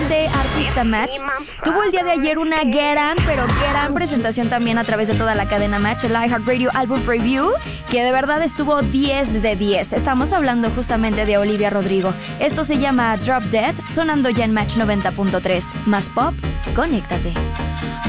especial de Artista Match. Tuvo el día de ayer una gran presentación también a través de toda la cadena Match, el iHeartRadio Album Preview, que de verdad estuvo 10 de 10. Estamos hablando justamente de Olivia Rodrigo. Esto se llama Drop Dead, sonando ya en Match 90.3. Más pop, conéctate.